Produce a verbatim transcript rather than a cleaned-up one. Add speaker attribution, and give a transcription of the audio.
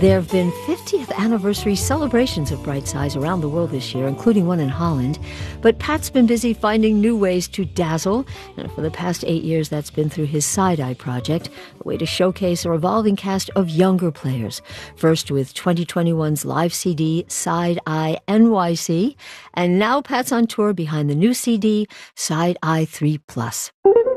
Speaker 1: There have been fiftieth anniversary celebrations of Bright Size around the world this year, including one in Holland. But Pat's been busy finding new ways to dazzle, and for the past eight years that's been through his Side-Eye project, a way to showcase a revolving cast of younger players. First with twenty twenty-one's live C D, Side-Eye N Y C, and now Pat's on tour behind the new C D, Side-Eye three plus.